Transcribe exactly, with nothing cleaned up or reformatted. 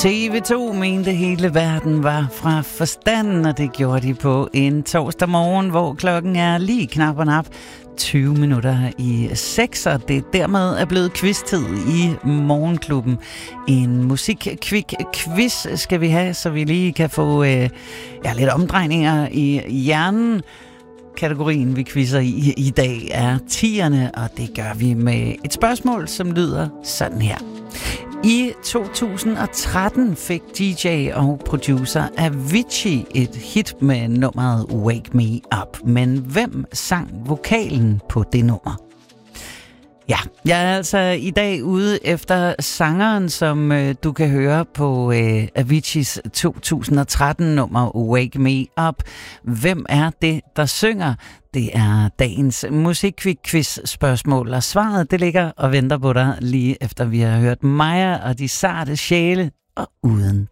T V to mente hele verden var fra forstanden, og det gjorde de på en torsdag morgen, hvor klokken er lige knap og nap tyve minutter i seks, og det dermed er blevet quiz-tid i Morgenklubben. En musikkvik quiz skal vi have, så vi lige kan få øh, ja, lidt omdrejninger i hjernen. Kategorien, vi quizzer i i dag, er tierne, og det gør vi med et spørgsmål, som lyder sådan her. I to tusind og tretten fik D J og producer Avicii et hit med nummeret Wake Me Up. Men hvem sang vokalen på det nummer? Ja, jeg er altså i dag ude efter sangeren, som øh, du kan høre på øh, Aviciis to tusind og tretten nummer Wake Me Up. Hvem er det, der synger? Det er dagens musikkvik-quiz-spørgsmål, og svaret det ligger og venter på dig lige efter vi har hørt Maja og de sarte sjæle og uden